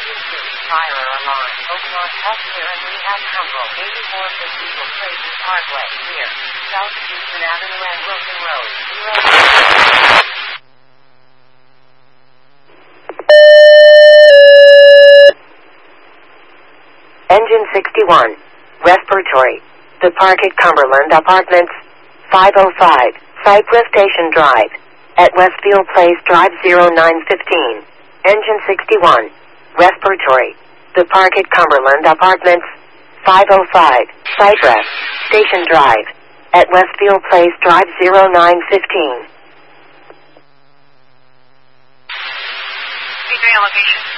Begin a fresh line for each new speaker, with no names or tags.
Fire alarm. Oakmont Healthcare and Rehab Humble. 8450 Eagle Places Parkway. Near South Houston Avenue and Wilson Road. 0. Engine 61. Respiratory. The Park at Cumberland Apartments. 505. Cypress Station Drive. At Westfield Place Drive 0915. Engine 61. Respiratory. The Park at Cumberland Apartments. 505. Cypress Station Drive. At Westfield Place Drive 0915.
Location.